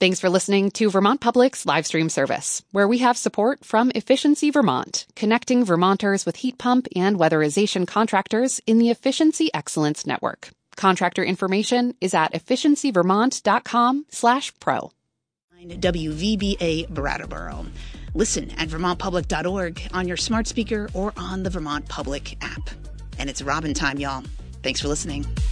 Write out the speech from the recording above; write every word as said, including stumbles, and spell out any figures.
Thanks for listening to Vermont Public's live stream service, where we have support from Efficiency Vermont, connecting Vermonters with heat pump and weatherization contractors in the Efficiency Excellence Network. Contractor information is at efficiencyvermont.com slash pro. W V B A Brattleboro. Listen at vermont public dot org on your smart speaker or on the Vermont Public app. And it's Robin time, y'all. Thanks for listening.